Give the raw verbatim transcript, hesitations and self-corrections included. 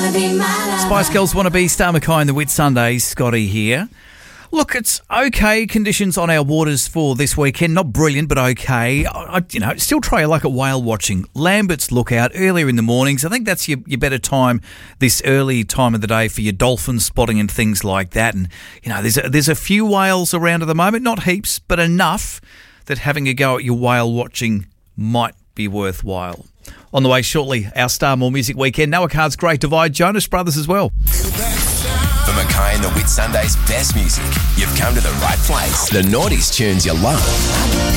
Spice Girls Wanna Be, Star Mackay and the Whit Sundays. Scotty here. Look, it's okay conditions on our waters for this weekend. Not brilliant, but okay. I, I, you know, still try your luck at whale watching. Lambert's Lookout earlier in the mornings. I think that's your, your better time this early time of the day for your dolphin spotting and things like that. And, you know, there's a, there's a few whales around at the moment. Not heaps, but enough that having a go at your whale watching might be worthwhile. On the way shortly, our Star More Music Weekend. Noah Card's Great Divide, Jonas Brothers as well. For Mackay and the Whit Sundays' best music, you've come to the right place. The Naughties tunes you love.